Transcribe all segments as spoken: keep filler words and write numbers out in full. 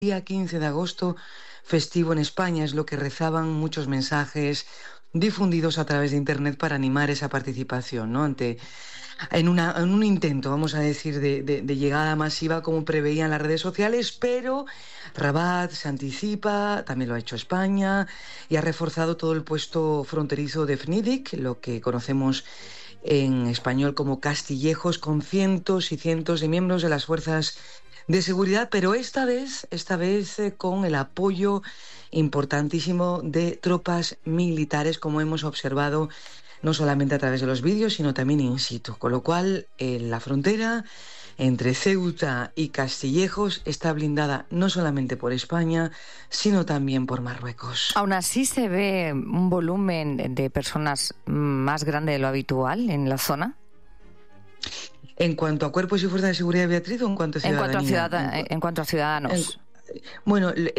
día quince de agosto, festivo en España, es lo que rezaban muchos mensajes difundidos a través de Internet para animar esa participación, ¿no? Ante, en, una, en un intento, vamos a decir, de, de, de llegada masiva como preveían las redes sociales, pero Rabat se anticipa, también lo ha hecho España, y ha reforzado todo el puesto fronterizo de Fnidic, lo que conocemos en español como Castillejos, con cientos y cientos de miembros de las fuerzas de seguridad, pero esta vez, esta vez eh, con el apoyo importantísimo de tropas militares, como hemos observado no solamente a través de los vídeos, sino también in situ. Con lo cual, eh, la frontera entre Ceuta y Castillejos está blindada no solamente por España, sino también por Marruecos. Aún así se ve un volumen de personas más grande de lo habitual en la zona. ¿En cuanto a cuerpos y fuerzas de seguridad, Beatriz, o en cuanto a ciudadanía? En cuanto a, ciudad, en, en cuanto a ciudadanos. En, bueno, el,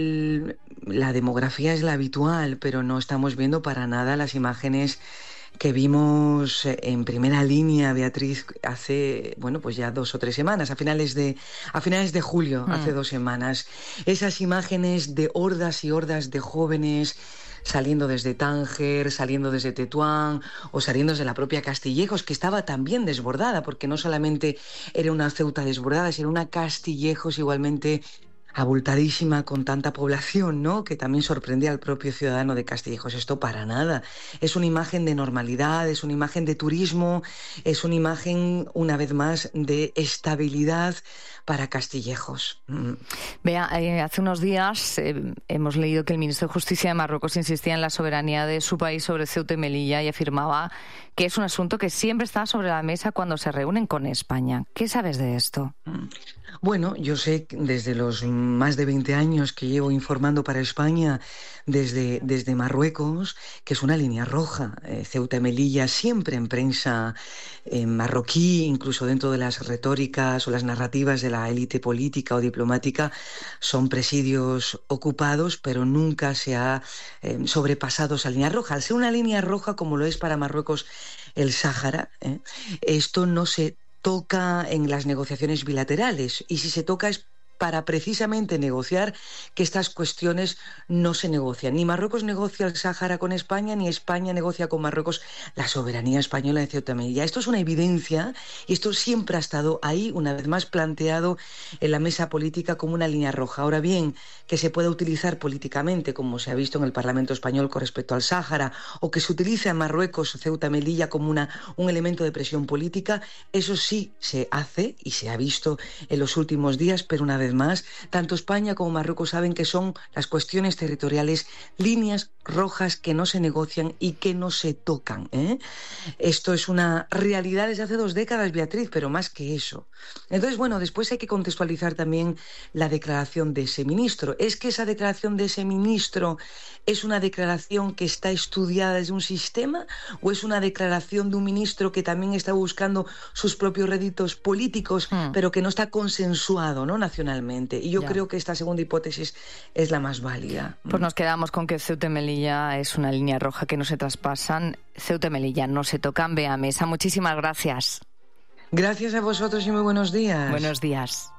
el, la demografía es la habitual, pero no estamos viendo para nada las imágenes que vimos en primera línea, Beatriz, hace, bueno, pues ya dos o tres semanas, a finales de, a finales de julio, mm. hace dos semanas. Esas imágenes de hordas y hordas de jóvenes saliendo desde Tánger, saliendo desde Tetuán o saliendo desde la propia Castillejos, que estaba también desbordada, porque no solamente era una Ceuta desbordada, sino una Castillejos igualmente abultadísima, con tanta población, ¿no?, que también sorprendía al propio ciudadano de Castillejos. Esto para nada. Es una imagen de normalidad, es una imagen de turismo, es una imagen, una vez más, de estabilidad para Castillejos. Mm. Vea, eh, hace unos días eh, hemos leído que el ministro de Justicia de Marruecos insistía en la soberanía de su país sobre Ceuta y Melilla y afirmaba que es un asunto que siempre está sobre la mesa cuando se reúnen con España. ¿Qué sabes de esto? Mm. Bueno, yo sé desde los más de veinte años que llevo informando para España desde, desde Marruecos, que es una línea roja. Eh, Ceuta y Melilla siempre en prensa eh, marroquí, incluso dentro de las retóricas o las narrativas de la élite política o diplomática, son presidios ocupados, pero nunca se ha eh, sobrepasado esa línea roja. Al ser una línea roja, como lo es para Marruecos el Sáhara, eh, esto no se toca en las negociaciones bilaterales, y si se toca es para precisamente negociar que estas cuestiones no se negocian. Ni Marruecos negocia el Sáhara con España, ni España negocia con Marruecos la soberanía española de Ceuta y Melilla. Esto es una evidencia, y esto siempre ha estado ahí, una vez más planteado en la mesa política como una línea roja. Ahora bien, que se pueda utilizar políticamente, como se ha visto en el Parlamento español con respecto al Sáhara, o que se utilice en Marruecos Ceuta y Melilla como una, un elemento de presión política, eso sí se hace y se ha visto en los últimos días, pero una vez más, tanto España como Marruecos saben que son las cuestiones territoriales líneas rojas que no se negocian y que no se tocan, ¿eh? Esto es una realidad desde hace dos décadas, Beatriz, pero más que eso. Entonces, bueno, después hay que contextualizar también la declaración de ese ministro. ¿Es que esa declaración de ese ministro es una declaración que está estudiada desde un sistema, o es una declaración de un ministro que también está buscando sus propios réditos políticos, hmm. pero que no está consensuado, ¿no?, nacionalmente? Y yo ya. creo que esta segunda hipótesis es la más válida. Pues nos quedamos con que Ceuta y Melilla es una línea roja que no se traspasan. Ceuta y Melilla no se tocan. Bea Mesa, muchísimas gracias. Gracias a vosotros y muy buenos días. Buenos días.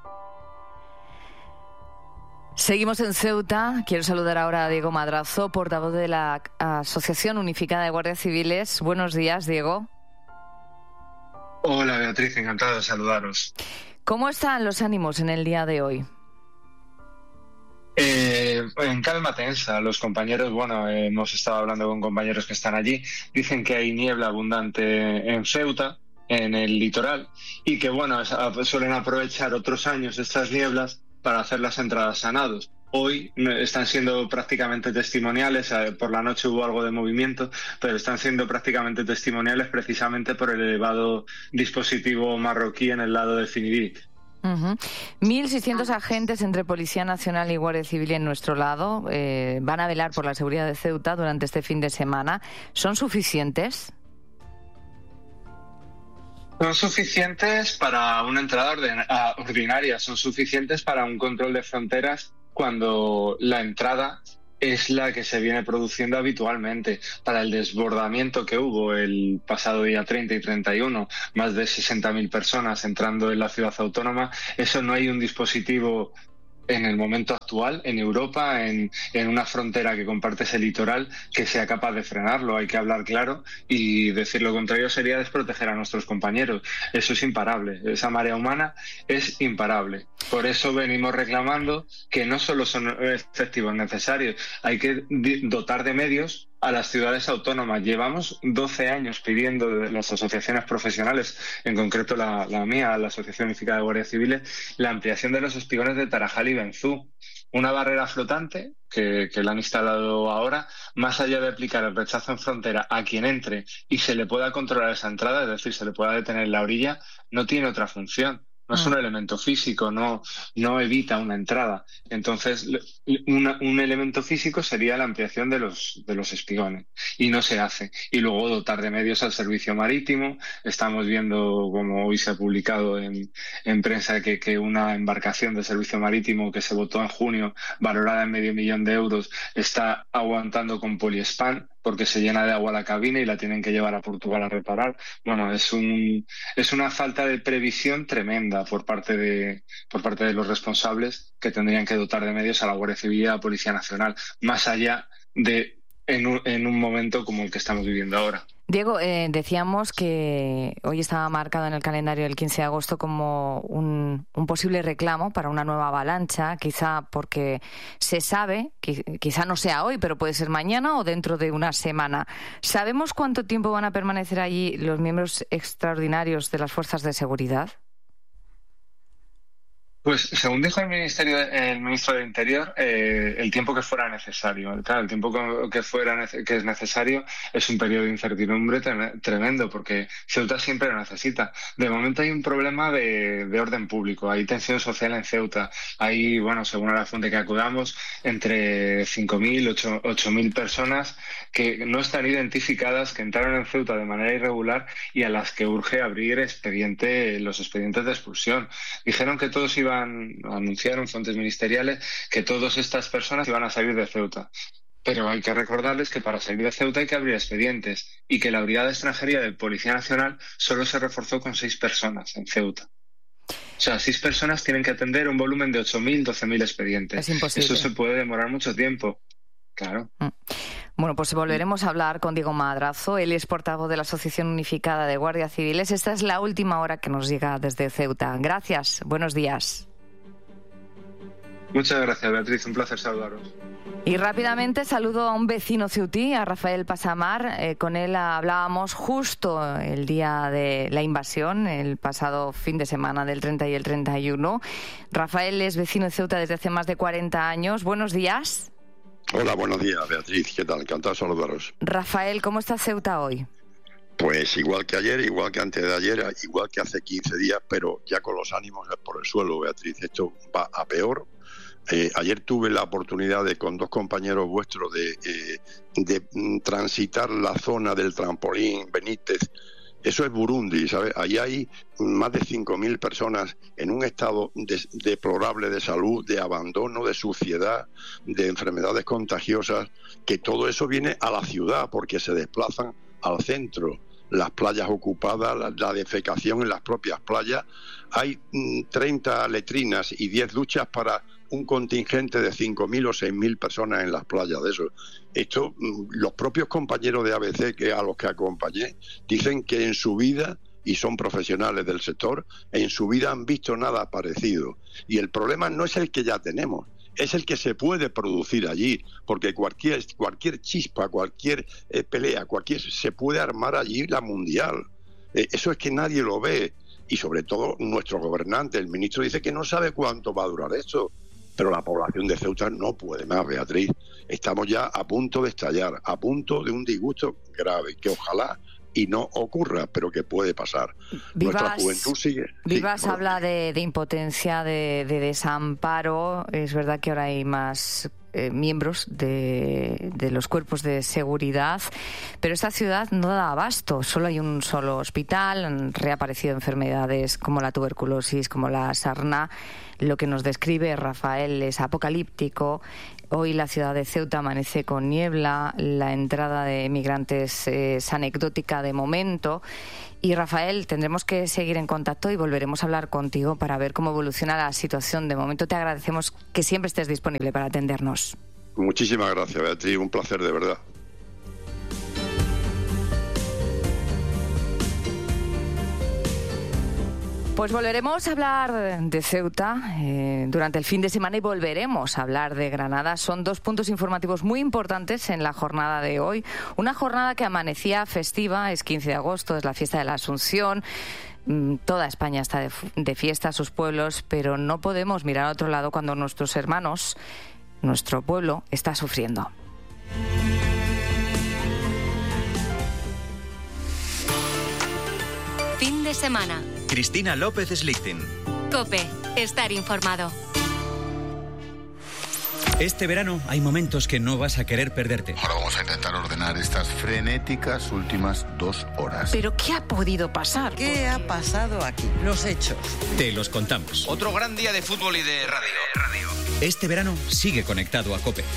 Seguimos en Ceuta. Quiero saludar ahora a Diego Madrazo, portavoz de la Asociación Unificada de Guardias Civiles. Buenos días, Diego. Hola, Beatriz, encantado de saludaros. ¿Cómo están los ánimos en el día de hoy? Eh, en calma tensa. Los compañeros, bueno, eh, hemos estado hablando con compañeros que están allí, dicen que hay niebla abundante en Ceuta, en el litoral, y que, bueno, es, suelen aprovechar otros años estas nieblas para hacer las entradas a nados. Hoy están siendo prácticamente testimoniales, por la noche hubo algo de movimiento, pero están siendo prácticamente testimoniales precisamente por el elevado dispositivo marroquí en el lado de Finidic. Uh-huh. mil seiscientos agentes entre Policía Nacional y Guardia Civil en nuestro lado eh, van a velar por la seguridad de Ceuta durante este fin de semana. ¿Son suficientes? Son suficientes para una entrada orden- ordinaria, son suficientes para un control de fronteras cuando la entrada es la que se viene produciendo habitualmente. Para el desbordamiento que hubo el pasado día treinta y treinta y uno, más de sesenta mil personas entrando en la ciudad autónoma, eso no hay un dispositivo en el momento actual, en Europa, en, en una frontera que comparte ese litoral, que sea capaz de frenarlo. Hay que hablar claro, y decir lo contrario sería desproteger a nuestros compañeros. Eso es imparable. Esa marea humana es imparable. Por eso venimos reclamando que no solo son efectivos necesarios, hay que dotar de medios a las ciudades autónomas. Llevamos doce años pidiendo de las asociaciones profesionales, en concreto la, la mía, la Asociación Unificada de Guardias Civiles, la ampliación de los espigones de Tarajal y Benzú. Una barrera flotante que, que la han instalado ahora, más allá de aplicar el rechazo en frontera a quien entre y se le pueda controlar esa entrada, es decir, se le pueda detener en la orilla, no tiene otra función. No es un elemento físico, no, no evita una entrada. Entonces, una, un elemento físico sería la ampliación de los, de los espigones, y no se hace. Y luego dotar de medios al servicio marítimo. Estamos viendo, como hoy se ha publicado en, en prensa, que, que una embarcación de servicio marítimo que se votó en junio, valorada en medio millón de euros, está aguantando con poliespan, porque se llena de agua la cabina y la tienen que llevar a Portugal a reparar. Bueno, es un es una falta de previsión tremenda por parte de por parte de los responsables, que tendrían que dotar de medios a la Guardia Civil y a la Policía Nacional, más allá de en un, en un momento como el que estamos viviendo ahora. Diego, eh, decíamos que hoy estaba marcado en el calendario el quince de agosto como un, un posible reclamo para una nueva avalancha, quizá porque se sabe, quizá no sea hoy, pero puede ser mañana o dentro de una semana. ¿Sabemos cuánto tiempo van a permanecer allí los miembros extraordinarios de las fuerzas de seguridad? Pues según dijo el ministerio, el ministro del Interior, eh, el tiempo que fuera necesario. Claro, el tiempo que fuera que es necesario es un periodo de incertidumbre tremendo, porque Ceuta siempre lo necesita. De momento hay un problema de, de orden público, hay tensión social en Ceuta. Hay, bueno, según la fuente que acudamos, entre cinco mil, ocho mil personas que no están identificadas, que entraron en Ceuta de manera irregular y a las que urge abrir expediente, los expedientes de expulsión. Dijeron que todos iban anunciaron fuentes ministeriales que todas estas personas iban a salir de Ceuta. Pero hay que recordarles que para salir de Ceuta hay que abrir expedientes, y que la Brigada de Extranjería de Policía Nacional solo se reforzó con seis personas en Ceuta. O sea, seis personas tienen que atender un volumen de ocho mil, doce mil expedientes. Es imposible. Eso se puede demorar mucho tiempo. Claro. Mm. Bueno, pues volveremos a hablar con Diego Madrazo. Él es portavoz de la Asociación Unificada de Guardias Civiles. Esta es la última hora que nos llega desde Ceuta. Gracias, buenos días. Muchas gracias, Beatriz. Un placer saludaros. Y rápidamente saludo a un vecino ceutí, a Rafael Pasamar. Eh, con él hablábamos justo el día de la invasión, el pasado fin de semana del treinta y el treinta y uno. Rafael es vecino de Ceuta desde hace más de cuarenta años. Buenos días. Hola, buenos días, Beatriz. ¿Qué tal? Encantado de saludaros. Rafael, ¿cómo está Ceuta hoy? Pues igual que ayer, igual que antes de ayer, igual que hace quince días, pero ya con los ánimos por el suelo, Beatriz. Esto va a peor. Eh, ayer tuve la oportunidad de, con dos compañeros vuestros, de, eh, de mm, transitar la zona del trampolín Benítez. Eso es Burundi, ¿sabes? Ahí hay más de cinco mil personas en un estado de, deplorable de salud, de abandono, de suciedad, de enfermedades contagiosas, que todo eso viene a la ciudad porque se desplazan al centro. Las playas ocupadas, la, la defecación en las propias playas. Hay mm, treinta letrinas y diez duchas para un contingente de cinco mil o seis mil personas en las playas de eso. Esto, los propios compañeros de A B C que a los que acompañé dicen que en su vida, y son profesionales del sector, en su vida han visto nada parecido. Y el problema no es el que ya tenemos, es el que se puede producir allí, porque cualquier cualquier chispa, cualquier eh, pelea, cualquier se puede armar allí la mundial. Eh, eso es que nadie lo ve, y sobre todo nuestro gobernante, el ministro, dice que no sabe cuánto va a durar esto. Pero la población de Ceuta no puede más, Beatriz. Estamos ya a punto de estallar, a punto de un disgusto grave, que ojalá y no ocurra, pero que puede pasar. Vivas, Nuestra juventud sigue. Vivas sí, habla de, de impotencia, de, de desamparo. Es verdad que ahora hay más eh, miembros de, de los cuerpos de seguridad, pero esta ciudad no da abasto. Solo hay un solo hospital, han reaparecido enfermedades como la tuberculosis, como la sarna. Lo que nos describe Rafael es apocalíptico. Hoy la ciudad de Ceuta amanece con niebla, la entrada de migrantes es anecdótica de momento. Y Rafael, tendremos que seguir en contacto y volveremos a hablar contigo para ver cómo evoluciona la situación. De momento te agradecemos que siempre estés disponible para atendernos. Muchísimas gracias, Beatriz, un placer de verdad. Pues volveremos a hablar de Ceuta eh, durante el fin de semana y volveremos a hablar de Granada. Son dos puntos informativos muy importantes en la jornada de hoy. Una jornada que amanecía festiva, es quince de agosto, es la fiesta de la Asunción. Toda España está de, de fiesta, sus pueblos, pero no podemos mirar a otro lado cuando nuestros hermanos, nuestro pueblo, está sufriendo. Fin de semana. Cristina López Slichting. COPE. Estar informado. Este verano hay momentos que no vas a querer perderte. Ahora vamos a intentar ordenar estas frenéticas últimas dos horas. ¿Pero qué ha podido pasar? ¿Qué ha pasado aquí? Los hechos. Te los contamos. Otro gran día de fútbol y de radio. Este verano sigue conectado a COPE.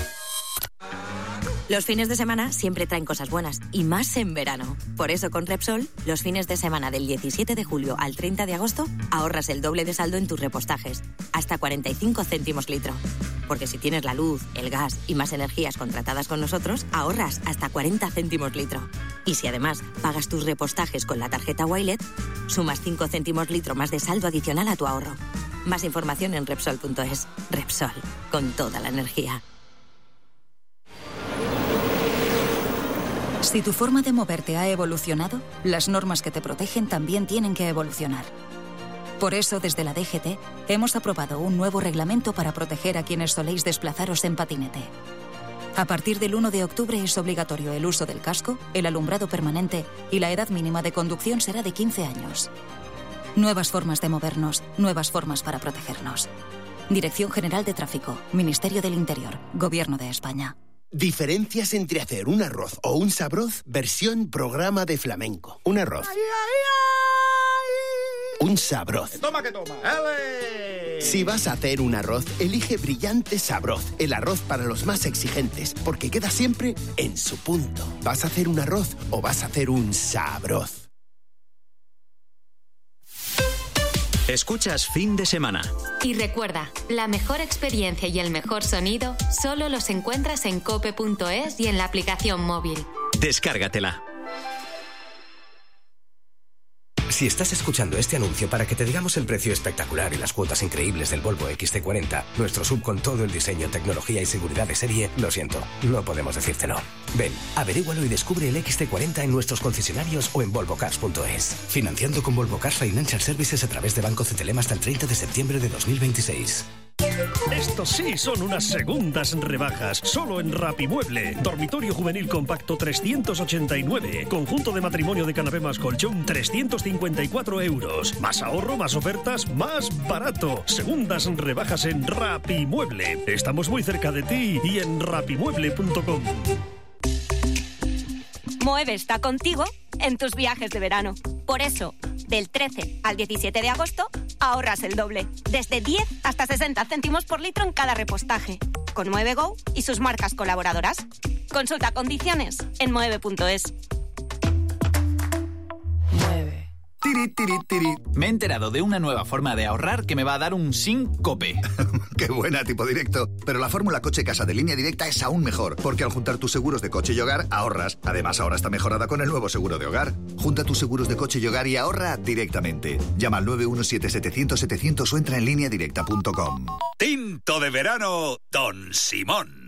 Los fines de semana siempre traen cosas buenas, y más en verano. Por eso con Repsol, los fines de semana del diecisiete de julio al treinta de agosto, ahorras el doble de saldo en tus repostajes, hasta cuarenta y cinco céntimos litro. Porque si tienes la luz, el gas y más energías contratadas con nosotros, ahorras hasta cuarenta céntimos litro. Y si además pagas tus repostajes con la tarjeta Wilet, sumas cinco céntimos litro más de saldo adicional a tu ahorro. Más información en Repsol punto es. Repsol, con toda la energía. Si tu forma de moverte ha evolucionado, las normas que te protegen también tienen que evolucionar. Por eso, desde la D G T, hemos aprobado un nuevo reglamento para proteger a quienes soléis desplazaros en patinete. A partir del uno de octubre es obligatorio el uso del casco, el alumbrado permanente y la edad mínima de conducción será de quince años. Nuevas formas de movernos, nuevas formas para protegernos. Dirección General de Tráfico, Ministerio del Interior, Gobierno de España. Diferencias entre hacer un arroz o un sabroz, versión programa de flamenco. Un arroz. Ay, ay, ay. Un sabroz. Toma que toma. ¡Ele! Si vas a hacer un arroz, elige Brillante Sabroz, el arroz para los más exigentes, porque queda siempre en su punto. ¿Vas a hacer un arroz o vas a hacer un sabroz? Escuchas Fin de Semana. Y recuerda, la mejor experiencia y el mejor sonido solo los encuentras en cope punto es y en la aplicación móvil. Descárgatela. Si estás escuchando este anuncio para que te digamos el precio espectacular y las cuotas increíbles del Volvo equis ce cuarenta, nuestro sub con todo el diseño, tecnología y seguridad de serie, lo siento, no podemos decírtelo. Ven, averígualo y descubre el equis ce cuarenta en nuestros concesionarios o en volvo cars punto es. Financiando con Volvo Cars Financial Services a través de Banco Cetelem hasta el treinta de septiembre de dos mil veintiséis. Estos sí son unas segundas rebajas, solo en Rapimueble. Dormitorio juvenil compacto trescientos ochenta y nueve. Conjunto de matrimonio de canapé más colchón trescientos cincuenta y cuatro euros. Más ahorro, más ofertas, más barato. Segundas rebajas en Rapimueble. Estamos muy cerca de ti y en rapimueble punto com. Moeve está contigo en tus viajes de verano. Por eso, del trece al diecisiete de agosto, ahorras el doble. Desde diez hasta sesenta céntimos por litro en cada repostaje. Con Moeve Go y sus marcas colaboradoras. Consulta condiciones en moeve punto es. Mueve. Tiri, tiri, tiri. Me he enterado de una nueva forma de ahorrar que me va a dar un sin COPE. ¡Qué buena, tipo directo! Pero la fórmula coche-casa de Línea Directa es aún mejor, porque al juntar tus seguros de coche y hogar, ahorras. Además, ahora está mejorada con el nuevo seguro de hogar. Junta tus seguros de coche y hogar y ahorra directamente. Llama al nueve uno siete setecientos setecientos o entra en línea directa punto com. Tinto de verano, Don Simón.